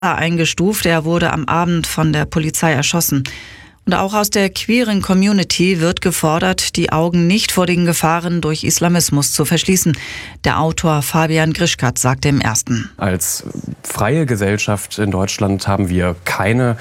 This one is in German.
eingestuft. Er wurde am Abend von der Polizei erschossen. Und auch aus der queeren Community wird gefordert, die Augen nicht vor den Gefahren durch Islamismus zu verschließen. Der Autor Fabian Grischkat sagte im Ersten: Als freie Gesellschaft in Deutschland haben wir keine